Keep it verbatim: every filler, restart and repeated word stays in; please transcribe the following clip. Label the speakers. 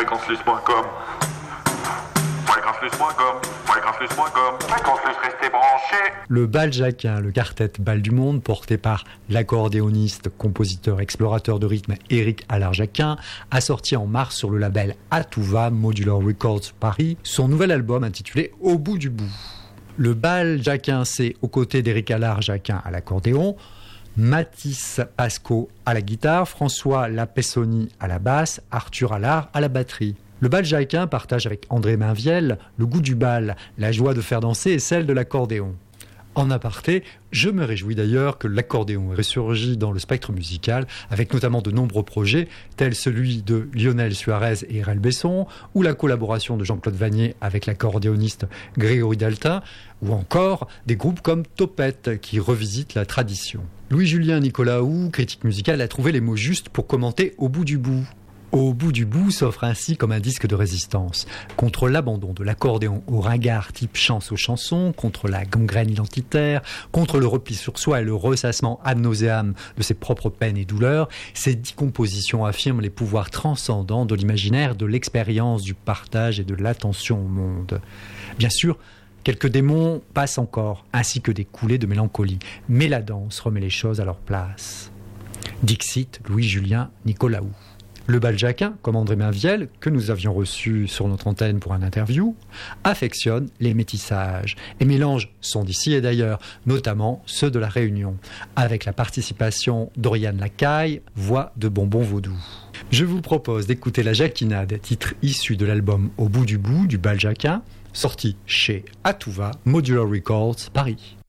Speaker 1: fréquencelus point com. fréquencelus point com. fréquencelus point com. fréquencelus, restez branchés.
Speaker 2: Le bal jacquin, le quartet Bal du Monde, porté par l'accordéoniste, compositeur, explorateur de rythme Éric Allard-Jacquin, a sorti en mars sur le label A Tout Va, Modular Records Paris, son nouvel album intitulé Au bout du bout. Le bal jacquin, c'est aux côtés d'Éric Allard-Jacquin à l'accordéon, Mathis Pasco à la guitare, François Lapessoni à la basse, Arthur Allard à la batterie. Le bal jacquin partage avec André Mainviel le goût du bal, la joie de faire danser et celle de l'accordéon. En aparté, je me réjouis d'ailleurs que l'accordéon ait ressurgi dans le spectre musical, avec notamment de nombreux projets, tels celui de Lionel Suarez et Irel Besson, ou la collaboration de Jean-Claude Vanier avec l'accordéoniste Grégory Daltin, ou encore des groupes comme Topette qui revisitent la tradition. Louis-Julien Nicolaou, critique musical, a trouvé les mots justes pour commenter Au bout du bout. Au bout du bout s'offre ainsi comme un disque de résistance contre l'abandon de l'accordéon au ringard type chance aux chansons, contre la gangrène identitaire, contre le repli sur soi et le ressassement ad nauseam de ses propres peines et douleurs. Ces dix compositions affirment les pouvoirs transcendants de l'imaginaire, de l'expérience, du partage et de l'attention au monde. Bien sûr, quelques démons passent encore, ainsi que des coulées de mélancolie, mais la danse remet les choses à leur place. Dixit Louis-Julien Nicolaou. Le bal jacquin, comme André Mainviel, que nous avions reçu sur notre antenne pour un interview, affectionne les métissages et mélange sons d'ici et d'ailleurs, notamment ceux de la Réunion, avec la participation d'Oriane Lacaille, voix de Bonbon Vaudou. Je vous propose d'écouter la jacquinade, titre issu de l'album Au bout du bout du bal jacquin, sorti chez A Tout Va, Modular Records, Paris.